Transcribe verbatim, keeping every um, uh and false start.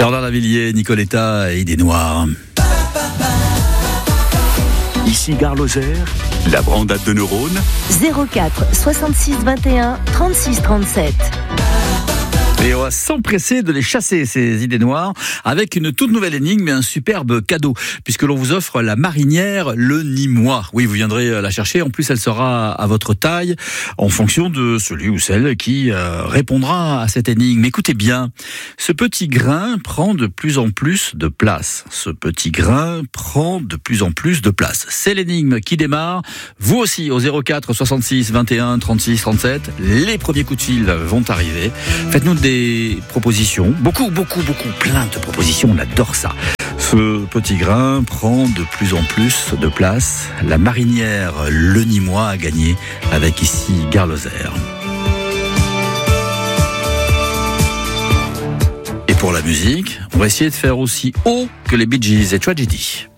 Bernard Lavilliers, Nicoletta et Idée Noire. Ici Gare Lozère, la Brandade de Neurones. zéro quatre soixante-six vingt et un trente-six trente-sept. Et on va s'empresser de les chasser, ces idées noires, avec une toute nouvelle énigme et un superbe cadeau, puisque l'on vous offre la marinière Le Nîmois. Oui, vous viendrez la chercher. En plus, elle sera à votre taille, en fonction de celui ou celle qui euh, répondra à cette énigme. Écoutez bien, ce petit grain prend de plus en plus de place. Ce petit grain prend de plus en plus de place. C'est l'énigme qui démarre. Vous aussi, au zéro quatre soixante-six vingt et un trente-six trente-sept, les premiers coups de fil vont arriver. Faites-nous des Des propositions, beaucoup, beaucoup, beaucoup, plein de propositions, on adore ça. Ce petit grain prend de plus en plus de place. La marinière Le Nîmois a gagné avec ici Gare Lozère. Et pour la musique, on va essayer de faire aussi haut que les Bee Gees et Tragedy.